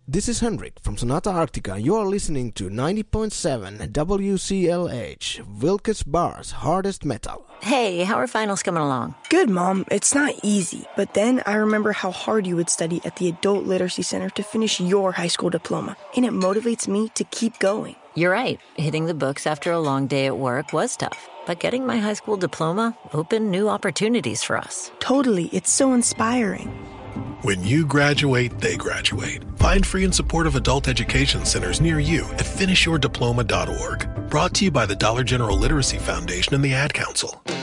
This is Henrik from Sonata Arctica. You are listening to 90.7 WCLH, Wilkes Barre's Hardest Metal. Hey, how are finals coming along? Good, Mom. It's not easy. But then I remember how hard you would study at the Adult Literacy Center to finish your high school diploma. And it motivates me to keep going. You're right. Hitting the books after a long day at work was tough. But getting my high school diploma opened new opportunities for us. Totally. It's so inspiring. When you graduate, they graduate. Find free and supportive adult education centers near you at finishyourdiploma.org. Brought to you by the Dollar General Literacy Foundation and the Ad Council.